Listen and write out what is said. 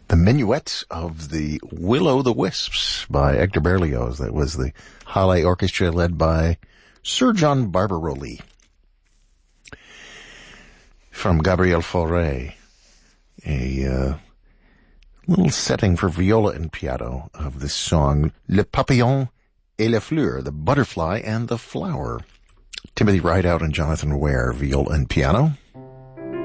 The Minuet of the Will-O'-the-Wisps by Hector Berlioz. That was the Halle Orchestra led by Sir John Barbaroli. From Gabriel Fauré, a little setting for viola and piano of this song, Le Papillon et la Fleur, the butterfly and the flower. Timothy Rideout and Jonathan Ware, viola and piano.